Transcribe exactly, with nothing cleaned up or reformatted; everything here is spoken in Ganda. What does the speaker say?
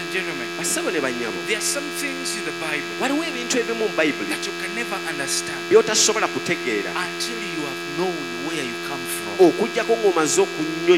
and gentlemen, Basabo ne bannyabo, there are some things in the Bible waliwo ebintu ebimu mu Bayibuli that you can never understand by'otasobola kutegeera until you have known where you come from. okuggyako ng'omaze okunnyo